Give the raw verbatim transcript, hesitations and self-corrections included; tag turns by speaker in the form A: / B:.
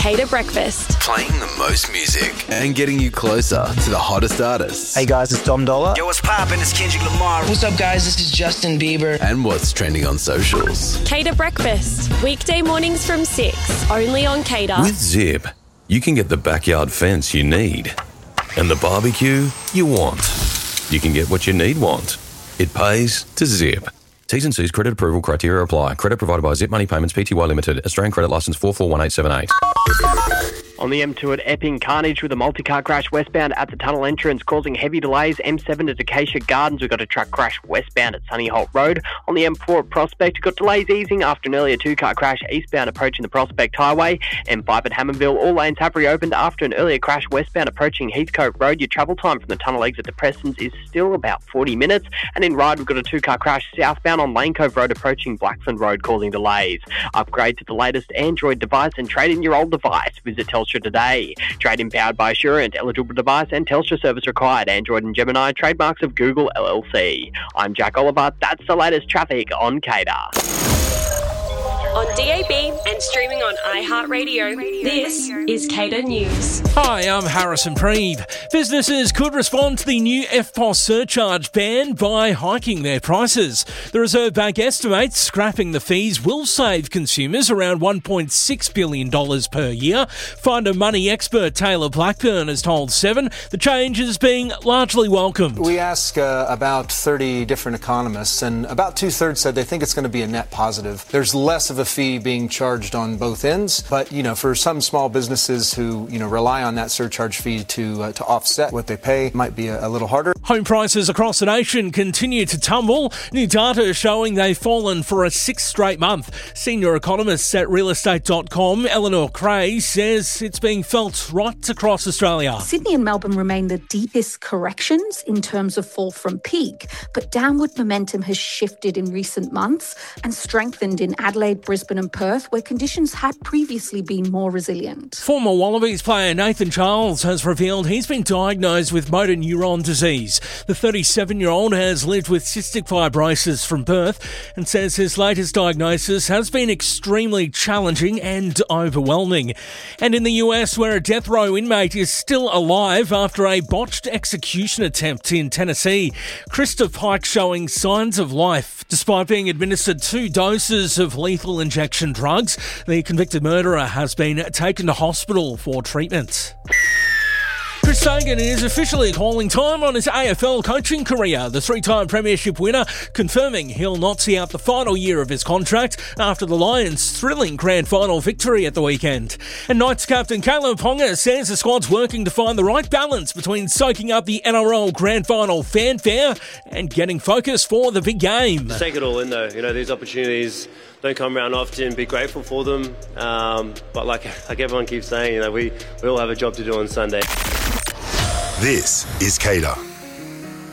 A: Cater Breakfast.
B: Playing the most music and getting you closer to the hottest artists.
C: Hey guys, it's Dom Dollar.
D: Yo, what's poppin'? It's Kendrick Lamar.
E: What's up guys? This is Justin Bieber.
B: And what's trending on socials.
A: Cater Breakfast. Weekday mornings from six. Only on Cater.
F: With Zip, you can get the backyard fence you need and the barbecue you want. You can get what you need want. It pays to Zip. T's and C's credit approval criteria apply. Credit provided by Zip Money Payments Pty Limited. Australian credit licence four four one eight seven eight.
G: On the M two at Epping, carnage with a multi-car crash westbound at the tunnel entrance, causing heavy delays. M seven at Acacia Gardens, we've got a truck crash westbound at Sunny Holt Road. On the M four at Prospect, we've got delays easing after an earlier two-car crash eastbound approaching the Prospect Highway. M five at Hammondville, all lanes have reopened after an earlier crash westbound approaching Heathcote Road. Your travel time from the tunnel exit to Prestons is still about forty minutes. And in Ryde, we've got a two-car crash southbound on Lane Cove Road approaching Blackfern Road, causing delays. Upgrade to the latest Android device and trade in your old device. Visit Telstra today. Trade-in powered by Assurant, eligible device and Telstra service required. Android and Gemini, trademarks of Google L L C. I'm Jack Oliver. That's the latest traffic on Cater.
A: On D A B and streaming on iHeartRadio. This is Cater News.
H: Hi, I'm Harrison Preeve. Businesses could respond to the new F P O S surcharge ban by hiking their prices. The Reserve Bank estimates scrapping the fees will save consumers around one point six billion dollars per year. Find a money expert Taylor Blackburn has told Seven the change is being largely welcomed.
I: We asked uh, about thirty different economists, and about two-thirds said they think it's going to be a net positive. There's less of a fee being charged on both ends, but you know, for some small businesses who you know rely on that surcharge fee to uh, to offset what they pay, it might be a, a little harder.
H: Home prices across the nation continue to tumble. New data is showing they've fallen for a sixth straight month. Senior economist at real estate dot com, Eleanor Cray, says it's being felt right across Australia.
J: Sydney and Melbourne remain the deepest corrections in terms of fall from peak, but downward momentum has shifted in recent months and strengthened in Adelaide, Brisbane and Perth, where conditions had previously been more resilient.
H: Former Wallabies player Nathan Charles has revealed he's been diagnosed with motor neuron disease. The thirty-seven-year-old has lived with cystic fibrosis from birth and says his latest diagnosis has been extremely challenging and overwhelming. And in the U S, where a death row inmate is still alive after a botched execution attempt in Tennessee, Krista Pike showing signs of life. Despite being administered two doses of lethal injection drugs, the convicted murderer has been taken to hospital for treatment. Chris Sagan is officially calling time on his A F L coaching career. The three-time premiership winner confirming he'll not see out the final year of his contract after the Lions' thrilling grand final victory at the weekend. And Knights captain Caleb Ponga says the squad's working to find the right balance between soaking up the N R L grand final fanfare and getting focus for the big game.
K: Just take it all in though. You know, these opportunities don't come around often. Be grateful for them. Um, but like like everyone keeps saying, you know, we, we all have a job to do on Sunday.
L: This is Cater.